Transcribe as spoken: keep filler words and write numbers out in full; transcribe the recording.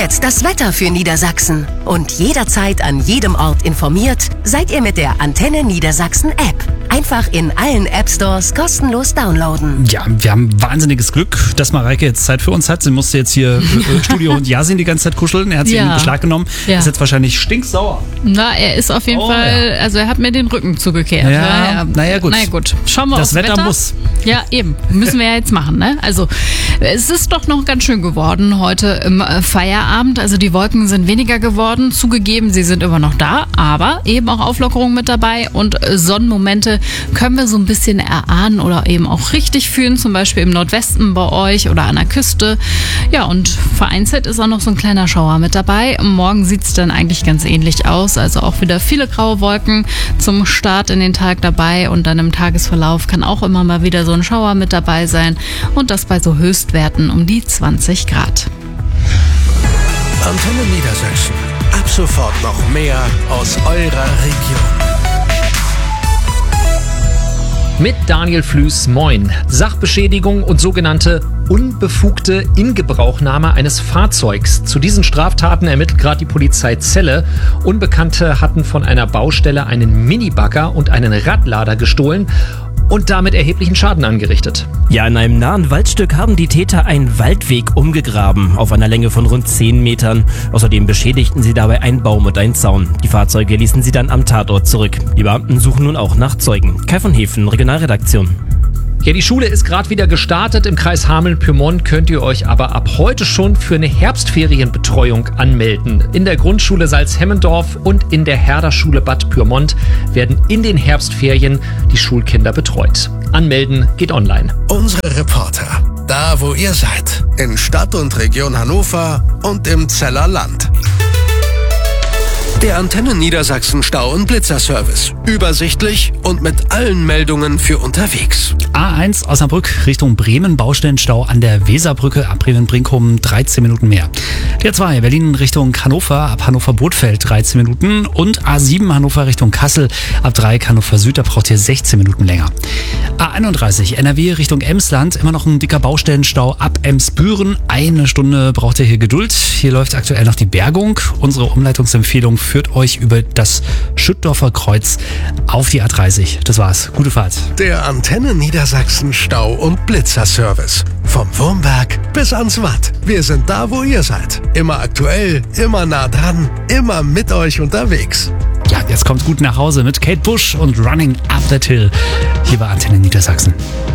jetzt das Wetter für Niedersachsen. Und jederzeit an jedem Ort informiert seid ihr mit der Antenne Niedersachsen App. Einfach in allen App-Stores kostenlos downloaden. Ja, wir haben wahnsinniges Glück, dass Mareike jetzt Zeit für uns hat. Sie musste jetzt hier äh, Studio und Yasin die ganze Zeit kuscheln. Er hat sie Ja. in Beschlag genommen. Ja. Ist jetzt wahrscheinlich stinksauer. Na, er ist auf jeden Oh, Fall, ja. also er hat mir den Rücken zugekehrt. Ja, na ja, gut. Na ja, gut. Schauen wir Das aufs Wetter Wetter. muss. Ja, eben. Müssen wir ja jetzt machen, ne? Also, es ist doch noch ganz schön geworden heute im äh, Feierabend. Also, die Wolken sind weniger geworden. Zugegeben, sie sind immer noch da, aber eben auch Auflockerungen mit dabei und äh, Sonnenmomente können wir so ein bisschen erahnen oder eben auch richtig fühlen, zum Beispiel im Nordwesten bei euch oder an der Küste. Ja, und vereinzelt ist auch noch so ein kleiner Schauer mit dabei. Morgen sieht es dann eigentlich ganz ähnlich aus, also auch wieder viele graue Wolken zum Start in den Tag dabei und dann im Tagesverlauf kann auch immer mal wieder so ein Schauer mit dabei sein und das bei so Höchstwerten um die zwanzig Grad. Antenne Niedersachsen. Ab sofort noch mehr aus eurer Region. Mit Daniel Flüß, moin. Sachbeschädigung und sogenannte unbefugte Ingebrauchnahme eines Fahrzeugs. Zu diesen Straftaten ermittelt gerade die Polizei Celle. Unbekannte hatten von einer Baustelle einen Minibagger und einen Radlader gestohlen und damit erheblichen Schaden angerichtet. Ja, in einem nahen Waldstück haben die Täter einen Waldweg umgegraben, auf einer Länge von rund zehn Metern. Außerdem beschädigten sie dabei einen Baum und einen Zaun. Die Fahrzeuge ließen sie dann am Tatort zurück. Die Beamten suchen nun auch nach Zeugen. Kai von Hefen, Regionalredaktion. Ja, die Schule ist gerade wieder gestartet. Im Kreis Hameln-Pyrmont könnt ihr euch aber ab heute schon für eine Herbstferienbetreuung anmelden. In der Grundschule Salzhemmendorf und in der Herderschule Bad Pyrmont werden in den Herbstferien die Schulkinder betreut. Anmelden geht online. Unsere Reporter. Da, wo ihr seid. In Stadt und Region Hannover und im Zeller Land. Der Antenne Niedersachsen Stau- und Blitzerservice. Übersichtlich und mit allen Meldungen für unterwegs. A eins Osnabrück Richtung Bremen, Baustellenstau an der Weserbrücke, ab Bremen-Brinkum dreizehn Minuten mehr. D zwei Berlin Richtung Hannover, ab Hannover-Bothfeld dreizehn Minuten und A sieben Hannover Richtung Kassel, ab Dreieck Hannover Süd, da braucht ihr sechzehn Minuten länger. A einunddreißig N R W Richtung Emsland, immer noch ein dicker Baustellenstau ab Emsbüren, eine Stunde braucht ihr hier Geduld. Hier läuft aktuell noch die Bergung. Unsere Umleitungsempfehlung führt euch über das Schüttdorfer Kreuz auf die A dreißig. Das war's. Gute Fahrt. Der Antenne Niedersachsen Stau- und Blitzerservice. Vom Wurmberg bis ans Watt. Wir sind da, wo ihr seid. Immer aktuell, immer nah dran, immer mit euch unterwegs. Ja, jetzt kommt gut nach Hause mit Kate Bush und Running Up That Hill. Hier bei Antenne Niedersachsen.